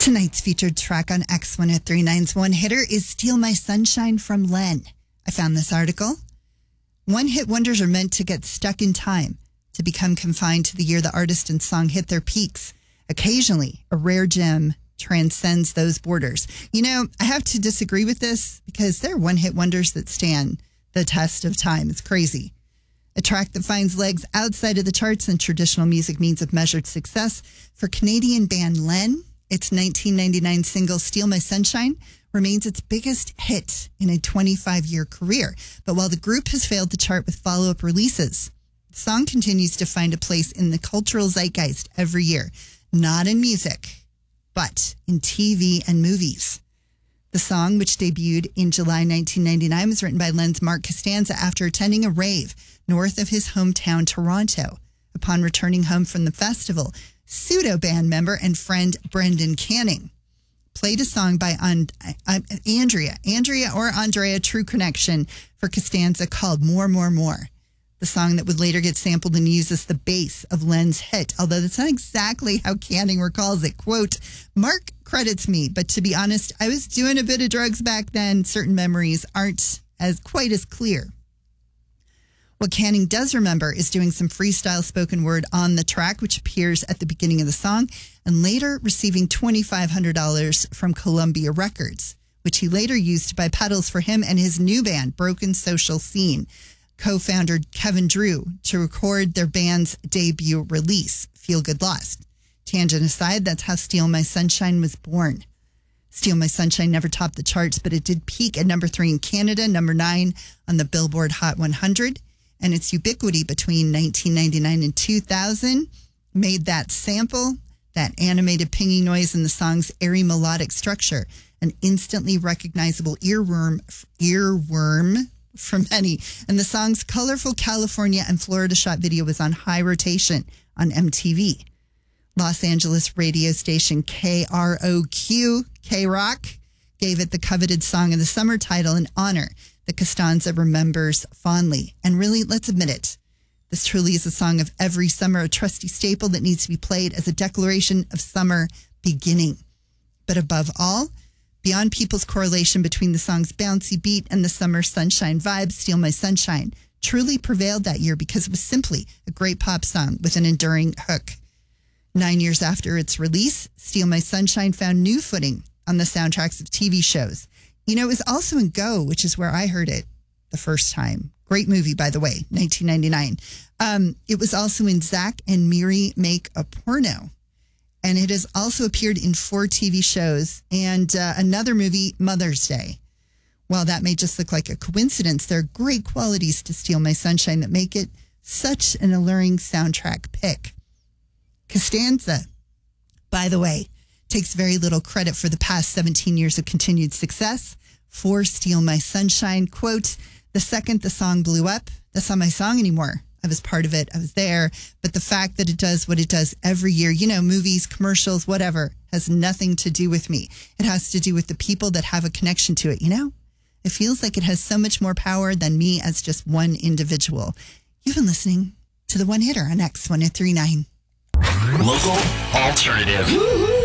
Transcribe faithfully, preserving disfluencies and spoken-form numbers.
Tonight's featured track on X one oh three nine's One Hitter is Steal My Sunshine from Len. I found this article. One-hit wonders are meant to get stuck in time, to become confined to the year the artist and song hit their peaks. Occasionally, a rare gem transcends those borders. You know, I have to disagree with this because there are one-hit wonders that stand the test of time. It's crazy. A track that finds legs outside of the charts and traditional music means of measured success. For Canadian band Len, its nineteen ninety-nine single Steal My Sunshine remains its biggest hit in a twenty-five-year career. But while the group has failed to chart with follow-up releases, the song continues to find a place in the cultural zeitgeist every year. Not in music, but in T V and movies. The song, which debuted in July nineteen ninety-nine, was written by Len's Mark Costanza after attending a rave north of his hometown, Toronto. Upon returning home from the festival, pseudo-band member and friend Brendan Canning played a song by And- uh, Andrea, Andrea or Andrea True Connection for Costanza called More, More, More. The song that would later get sampled and used as the base of Len's hit, although that's not exactly how Canning recalls it. Quote, Mark credits me, but to be honest, I was doing a bit of drugs back then. Certain memories aren't as quite as clear. What Canning does remember is doing some freestyle spoken word on the track, which appears at the beginning of the song, and later receiving twenty-five hundred dollars from Columbia Records, which he later used to buy pedals for him and his new band, Broken Social Scene, co-founder Kevin Drew, to record their band's debut release, Feel Good Lost. Tangent aside, that's how Steal My Sunshine was born. Steal My Sunshine never topped the charts, but it did peak at number three in Canada, number nine on the Billboard Hot one hundred. And its ubiquity between nineteen ninety-nine and two thousand made that sample, that animated pinging noise in the song's airy melodic structure, an instantly recognizable earworm, earworm for many. And the song's colorful California and Florida shot video was on high rotation on M T V. Los Angeles radio station K R O Q, K-Rock, gave it the coveted Song of the Summer title in honor that Costanza remembers fondly. And really, let's admit it, this truly is a song of every summer, a trusty staple that needs to be played as a declaration of summer beginning. But above all, beyond people's correlation between the song's bouncy beat and the summer sunshine vibe, Steal My Sunshine truly prevailed that year because it was simply a great pop song with an enduring hook. Nine years after its release, Steal My Sunshine found new footing on the soundtracks of T V shows. You know, it was also in Go, which is where I heard it the first time. Great movie, by the way, nineteen ninety-nine. Um, it was also in Zack and Miri Make a Porno. And it has also appeared in four T V shows and uh, another movie, Mother's Day. While that may just look like a coincidence, there are great qualities to Steal My Sunshine that make it such an alluring soundtrack pick. Costanza, by the way, takes very little credit for the past seventeen years of continued success for Steal My Sunshine. Quote, the second the song blew up, that's not my song anymore. I was part of it. I was there. But the fact that it does what it does every year, you know, movies, commercials, whatever, has nothing to do with me. It has to do with the people that have a connection to it, you know? It feels like it has so much more power than me as just one individual. You've been listening to The One Hitter on X one oh three nine. Local alternative.